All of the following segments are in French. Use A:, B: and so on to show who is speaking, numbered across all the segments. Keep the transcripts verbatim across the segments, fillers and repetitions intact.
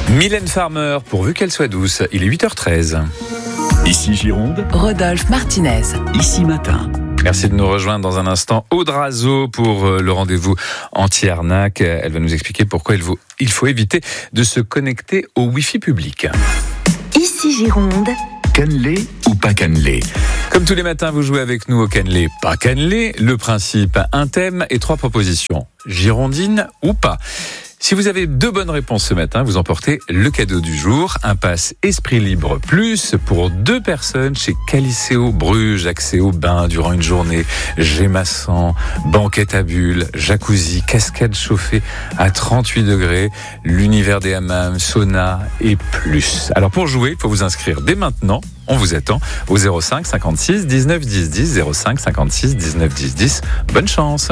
A: Mylène Farmer, pourvu qu'elle soit douce, il est huit heures treize.
B: Ici Gironde,
C: Rodolphe Martinez.
B: Ici Matin.
A: Merci de nous rejoindre dans un instant. Aude Razeau pour le rendez-vous anti-arnaque. Elle va nous expliquer pourquoi il faut, il faut éviter de se connecter au Wi-Fi public.
D: Ici Gironde.
B: Cannelé ou pas cannelé?
A: Comme tous les matins, vous jouez avec nous au cannelé, pas cannelé. Le principe, un thème et trois propositions. Girondine ou pas? Si vous avez deux bonnes réponses ce matin, vous emportez le cadeau du jour, un pass Esprit Libre Plus pour deux personnes chez Caliceo Bruges, accès au bain durant une journée, Gémassan, banquette à bulles, jacuzzi, cascade chauffée à trente-huit degrés, l'univers des hammams, sauna et plus. Alors pour jouer, il faut vous inscrire dès maintenant. On vous attend au zéro cinq cinquante-six dix-neuf dix dix, zéro cinq cinquante-six dix-neuf dix dix. Bonne chance.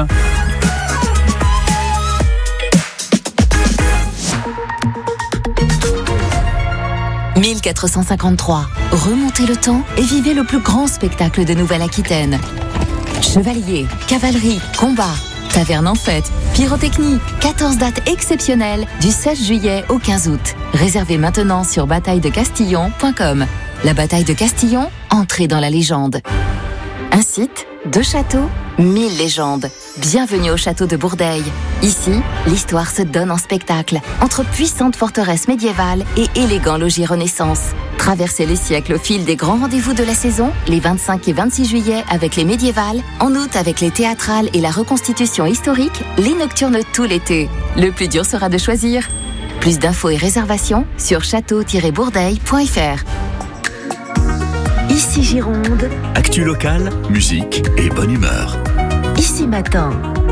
C: mille quatre cent cinquante-trois. Remontez le temps et vivez le plus grand spectacle de Nouvelle-Aquitaine. Chevalier, cavalerie, combat, taverne en fête, pyrotechnie, quatorze dates exceptionnelles du seize juillet au quinze août. Réservez maintenant sur bataille de castillon point com. La bataille de Castillon, entrez dans la légende. Un site, deux châteaux, mille légendes. Bienvenue au château de Bourdeil. Ici, l'histoire se donne en spectacle, entre puissantes forteresses médiévales et élégants logis Renaissance. Traversez les siècles au fil des grands rendez-vous de la saison, les vingt-cinq et vingt-six juillet avec les médiévales, en août avec les théâtrales et la reconstitution historique, les nocturnes tout l'été. Le plus dur sera de choisir. Plus d'infos et réservations sur château tiret bourdeil point f r.
D: Ici Gironde.
B: Actu locale, musique et bonne humeur.
D: Ici Matin.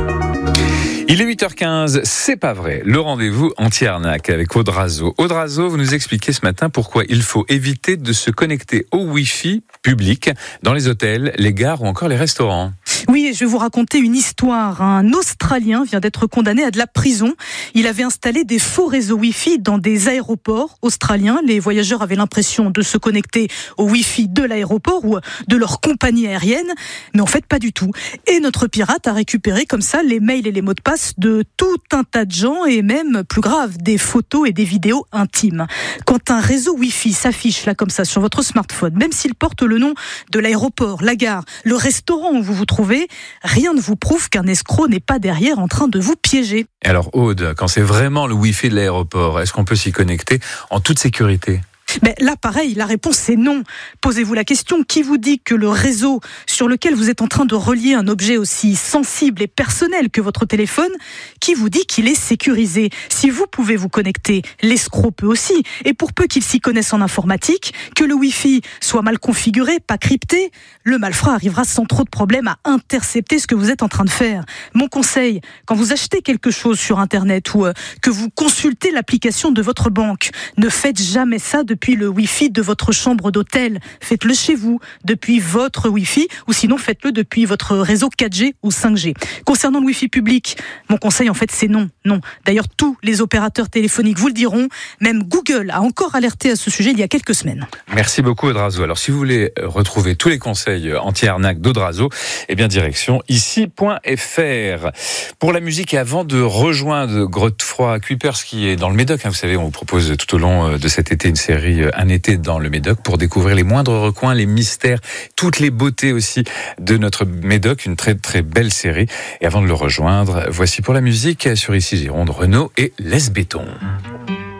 A: Il est huit heures quinze, c'est pas vrai. Le rendez-vous anti-arnaque avec Aude Razeau. Aude Razeau, vous nous expliquez ce matin pourquoi il faut éviter de se connecter au Wi-Fi public dans les hôtels, les gares ou encore les restaurants.
E: Oui, je vais vous raconter une histoire. Un Australien vient d'être condamné à de la prison. Il avait installé des faux réseaux Wi-Fi dans des aéroports australiens. Les voyageurs avaient l'impression de se connecter au Wi-Fi de l'aéroport ou de leur compagnie aérienne, mais en fait pas du tout. Et notre pirate a récupéré comme ça les mails et les mots de passe de tout un tas de gens et même, plus grave, des photos et des vidéos intimes. Quand un réseau Wi-Fi s'affiche là comme ça sur votre smartphone, même s'il porte le nom de l'aéroport, la gare, le restaurant où vous vous trouvez, rien ne vous prouve qu'un escroc n'est pas derrière en train de vous piéger.
A: Et alors Aude, quand c'est vraiment le Wi-Fi de l'aéroport, est-ce qu'on peut s'y connecter en toute sécurité ?
E: Mais là, pareil, la réponse c'est non. Posez-vous la question, qui vous dit que le réseau sur lequel vous êtes en train de relier un objet aussi sensible et personnel que votre téléphone, qui vous dit qu'il est sécurisé ? Si vous pouvez vous connecter, l'escroc peut aussi. Et pour peu qu'il s'y connaisse en informatique, que le Wi-Fi soit mal configuré, pas crypté, le malfrat arrivera sans trop de problèmes à intercepter ce que vous êtes en train de faire. Mon conseil, quand vous achetez quelque chose sur Internet ou euh, que vous consultez l'application de votre banque, ne faites jamais ça depuis Depuis le Wi-Fi de votre chambre d'hôtel. Faites-le chez vous, depuis votre Wi-Fi, ou sinon faites-le depuis votre réseau quatre G ou cinq G. Concernant le Wi-Fi public, mon conseil en fait c'est non, non. D'ailleurs tous les opérateurs téléphoniques vous le diront, même Google a encore alerté à ce sujet il y a quelques semaines.
A: Merci beaucoup Aude Razeau. Alors si vous voulez retrouver tous les conseils anti-arnaque d'Aude Razeau, eh bien direction ici point f r. Pour la musique et avant de rejoindre Godefroy Cuypers qui est dans le Médoc, hein, vous savez on vous propose tout au long de cet été une série Un été dans le Médoc pour découvrir les moindres recoins, les mystères, toutes les beautés aussi de notre Médoc, une très très belle série. Et avant de le rejoindre, voici pour la musique sur Ici Gironde, Renaud et Les Béton.